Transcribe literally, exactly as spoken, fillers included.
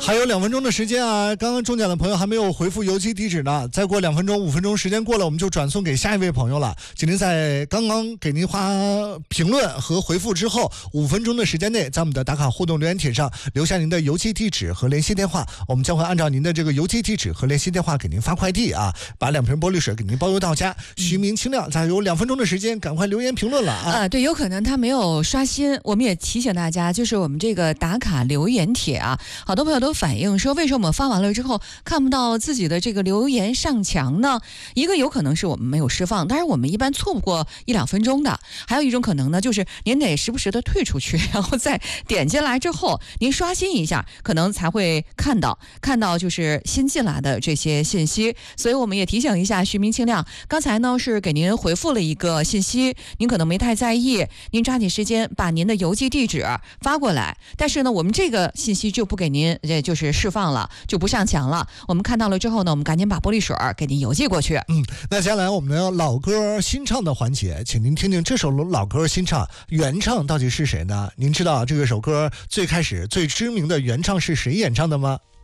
还有两分钟的时间啊！刚刚中奖的朋友还没有回复邮寄地址呢，再过两分钟、五分钟时间过了，我们就转送给下一位朋友了。请您在刚刚给您发评论和回复之后，五分钟的时间内，在我们的打卡互动留言帖上留下您的邮寄地址和联系电话，我们将会按照您的这个邮寄地址和联系电话给您发快递啊，把两瓶玻璃水给您包邮到家。徐明清亮，再有两分钟的时间，赶快留言评论了啊！ 啊，对，有可能他没有刷新，我们也提醒大家，就是我们这个打卡留言帖啊，好多朋友都反映说，为什么我们发完了之后看不到自己的这个留言上墙呢？一个有可能是我们没有释放，当然我们一般错不过一两分钟的。还有一种可能呢，就是您得时不时的退出去，然后再点进来之后，您刷新一下，可能才会看到看到就是新进来的这些信息。所以我们也提醒一下徐明清亮，刚才呢是给您回复了一个信息，您可能没太在意，您抓紧时间把您的邮寄地址发过来。但是呢，我们这个信息就不给您，这就是释放了，就不上墙了。我们看到了之后呢，我们赶紧把玻璃水给您邮寄过去。 嗯，那接下来我们的老歌新唱的环节，请您听听这首老歌新唱，原唱到底是谁呢？您知道这个首歌最开始最知名的原唱是谁演唱的吗？